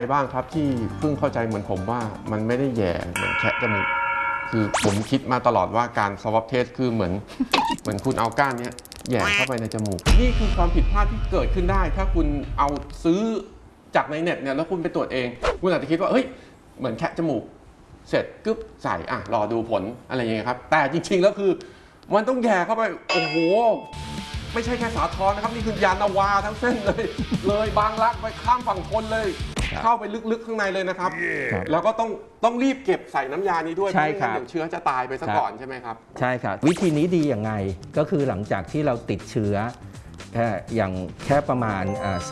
บ้างครับที่เพิ่งเข้าใจเหมือนผมว่ามันไม่ได้แย่เหมือนแคะจมูกคือผมคิดมาตลอดว่าการสวอปเทสคือเหมือนคุณเอาก้านเนี้ยแย่เข้าไปในจมูกนี่คือความผิดพลาดที่เกิดขึ้นได้ถ้าคุณเอาซื้อจากในเน็ตเนี่ยแล้วคุณไปตรวจเองคุณอาจจะคิดว่าเฮ้ยเหมือนแคะจมูกเสร็จกึ๊บใส่รอดูผลอะไรอย่างเงี้ยครับแต่จริงๆแล้วคือมันต้องแย่เข้าไปโอ้โหไม่ใช่แค่สาทรนะครับนี่คือยานนาวาทั้งเส้นเลยบางรักไปข้ามฝั่งทนเลยเข้าไปลึกๆข้างในเลยนะครับแล้วก็ต้องรีบเก็บใส่น้ำยานี้ด้วยเพราะไม่งั้นเดี๋ยวเชื้อจะตายไปซะก่อนใช่ไหมครับใช่ครับวิธีนี้ดีอย่างไงก็คือหลังจากที่เราติดเชื้ออย่างแค่ประมาณ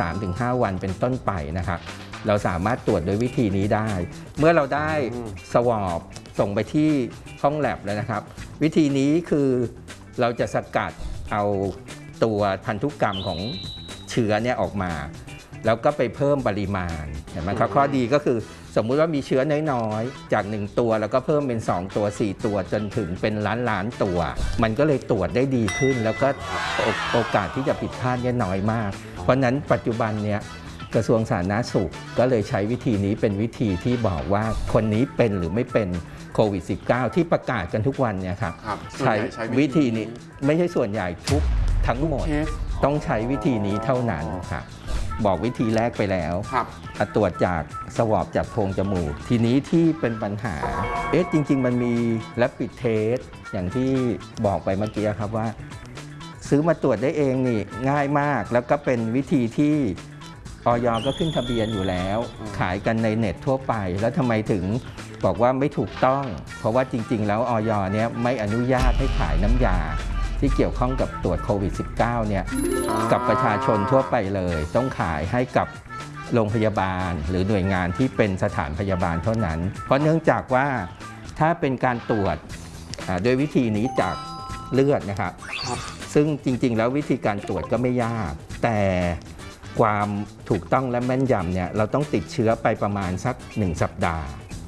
3-5 วันเป็นต้นไปนะครับเราสามารถตรวจโดยวิธีนี้ได้เมื่อเราได้สวอปส่งไปที่ห้องแลบแล้วนะครับวิธีนี้คือเราจะสกัดเอาตัวพันธุกรรมของเชื้อเนี่ยออกมาแล้วก็ไปเพิ่มปริมาณเห็นไหมครับข้อดีก็คือสมมุติว่ามีเชื้อน้อยๆจาก1ตัวแล้วก็เพิ่มเป็น2ตัว4ตัวจนถึงเป็นล้านตัวมันก็เลยตรวจได้ดีขึ้นแล้วก็โอกาสที่จะผิดพลาดเนี่ยน้อยมากเพราะนั้นปัจจุบันเนี่ยกระทรวงสาธารณสุขก็เลยใช้วิธีนี้เป็นวิธีที่บอกว่าคนนี้เป็นหรือไม่เป็นโควิด -19 ที่ประกาศกันทุกวันเนี่ยครับใช้วิธีนี้ไม่ใช่ส่วนใหญ่ทั้งหมดต้องใช้วิธีนี้เท่านั้นครับบอกวิธีแรกไปแล้วตรวจจากสวอปจากโพรงจมูกทีนี้ที่เป็นปัญหาจริงๆมันมีRapid Testอย่างที่บอกไปเมื่อกี้ครับว่าซื้อมาตรวจได้เองนี่ง่ายมากแล้วก็เป็นวิธีที่อย.ก็ขึ้นทะเบียนอยู่แล้วขายกันในเน็ตทั่วไปแล้วทำไมถึงบอกว่าไม่ถูกต้องเพราะว่าจริงๆแล้วอย.เนี่ยไม่อนุญาตให้ขายน้ำยาที่เกี่ยวข้องกับตรวจโควิด -19 เนี่ยกับประชาชนทั่วไปเลยต้องขายให้กับโรงพยาบาลหรือหน่วยงานที่เป็นสถานพยาบาลเท่านั้นเพราะเนื่องจากว่าถ้าเป็นการตรวจโดยวิธีนี้จากเลือดนะครับซึ่งจริงๆแล้ววิธีการตรวจก็ไม่ยากแต่ความถูกต้องและแม่นยำเนี่ยเราต้องติดเชื้อไปประมาณสัก1 สัปดาห์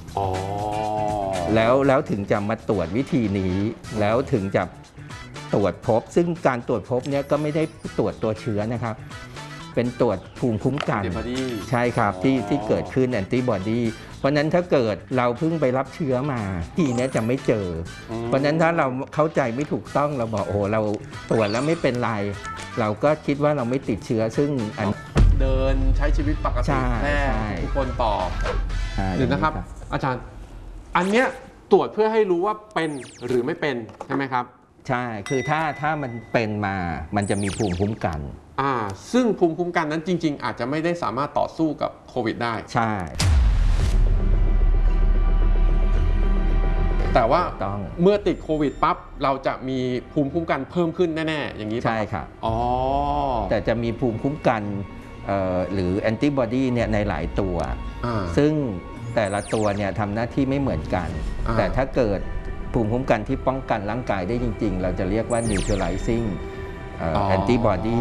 แล้วถึงจะมาตรวจวิธีนี้แล้วถึงจะตรวจพบซึ่งการตรวจพบเนี่ยก็ไม่ได้ตรวจตัวเชื้อนะครับเป็นตรวจภูมิคุ้มกันใช่ครับที่เกิดขึ้นแอนติบอดีเพราะนั้นถ้าเกิดเราเพิ่งไปรับเชื้อมาทีนี้จะไม่เจอเพราะนั้นถ้าเราเข้าใจไม่ถูกต้องเราบอกโอ้เราตรวจแล้วไม่เป็นไรเราก็คิดว่าเราไม่ติดเชื้อซึ่งเดินใช้ชีวิตปกติแน่ทุกคนต่อหรือนะครับอาจารย์อันเนี้ยตรวจเพื่อให้รู้ว่าเป็นหรือไม่เป็นใช่ไหมครับใช่คือถ้ามันเป็นมามันจะมีภูมิคุ้มกันซึ่งภูมิคุ้มกันนั้นจริงๆอาจจะไม่ได้สามารถต่อสู้กับโควิดได้ใช่แต่ว่าเมื่อติดโควิดปั๊บเราจะมีภูมิคุ้มกันเพิ่มขึ้นแน่ๆอย่างนี้ใช่ครับแต่จะมีภูมิคุ้มกันหรือแอนติบอดีเนี่ยในหลายตัวซึ่งแต่ละตัวเนี่ยทำหน้าที่ไม่เหมือนกันแต่ถ้าเกิดภูมิคุ้มกันที่ป้องกันร่างกายได้จริงๆเราจะเรียกว่า neutralizing antibody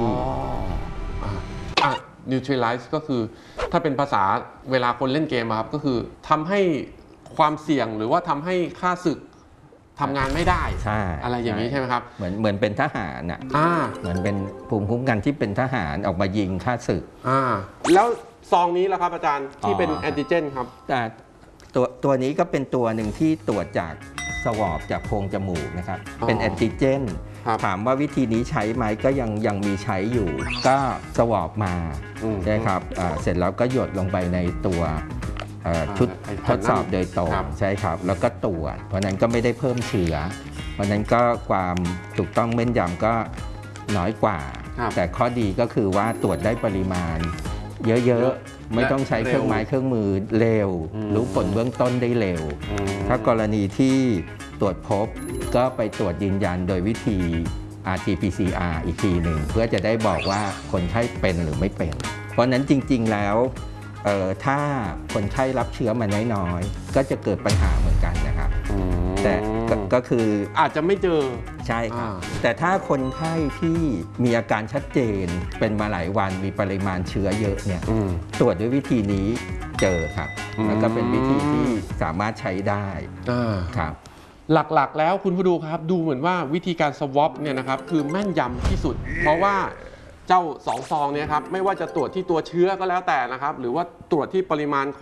neutralize ก็คือถ้าเป็นภาษาเวลาคนเล่นเกมครับก็คือทำให้ความเสี่ยงหรือว่าทำให้ค่าศึกทำงานไม่ได้อะไรอย่างนี้ใช่ไหมครับเหมือนเป็นทหารน่ะเหมือนเป็นภูมิคุ้มกันที่เป็นทหารออกมายิงฆ่าศึกแล้วซองนี้ล่ะครับอาจารย์ที่เป็นแอนติเจนครับตัวนี้ก็เป็นตัวหนึ่งที่ตรวจจากสวอปจากโพรงจมูกนะครับเป็นแอนติเจนถามว่าวิธีนี้ใช้ไหมก็ยังมีใช้อยู่ก็สวอปมาใช่ครับเสร็จแล้วก็หยดลงไปในตัวชุดทดสอบโดยตรงใช่ครับแล้วก็ตรวจเพราะนั้นก็ไม่ได้เพิ่มเชื้อเพราะนั้นก็ความถูกต้องแม่นยำก็น้อยกว่าแต่ข้อดีก็คือว่าตรวจได้ปริมาณเยอะๆไม่ต้องใช้เครื่องไม้เครื่องมือเร็วรู้ผลเบื้องต้นได้เร็วถ้ากรณีที่ตรวจพบก็ไปตรวจยืนยันโดยวิธี RT-PCR อีกทีหนึ่งเพื่อจะได้บอกว่าคนไข้เป็นหรือไม่เป็นเพราะนั้นจริงๆแล้วถ้าคนไข้รับเชื้อมาน้อยๆก็จะเกิดปัญหาเหมือนกันนะครับแต่ก็คืออาจจะไม่เจอใช่ครับแต่ถ้าคนไข้ที่มีอาการชัดเจนเป็นมาหลายวันมีปริมาณเชื้อเยอะเนี่ยตรวจด้วยวิธีนี้เจอครับแล้วก็เป็นวิธีที่สามารถใช้ได้ครับหลักๆแล้วคุณผู้ดูครับดูเหมือนว่าวิธีการสวอปเนี่ยนะครับคือแม่นยำที่สุดเพราะว่าจเจ้า2 ซองเนี่ยครับไม่ว่าจะตรวจที่ตัวเชื้อก็แล้วแต่นะครับหรือว่าตรวจที่ปริมาณ